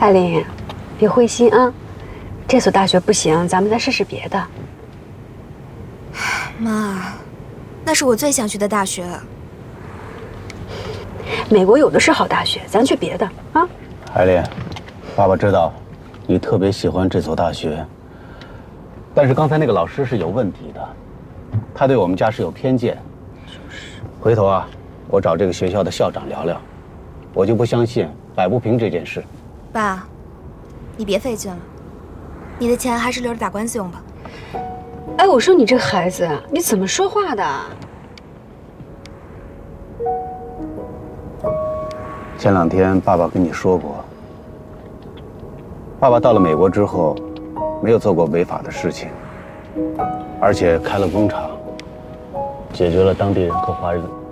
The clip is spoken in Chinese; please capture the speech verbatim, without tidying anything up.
艾琳，别灰心啊，这所大学不行，咱们再试试别的。 妈，那是我最想去的大学。 美国有的是好大学，咱去别的啊。 艾琳，爸爸知道你特别喜欢这所大学，但是刚才那个老师是有问题的，他对我们家是有偏见。回头啊，我找这个学校的校长聊聊，我就不相信摆不平这件事。 爸，你别费劲了，你的钱还是留着打官司用吧。 哎，我说你这个孩子，你怎么说话的？ 前两天爸爸跟你说过，爸爸到了美国之后，没有做过违法的事情，而且开了工厂，解决了当地人和华人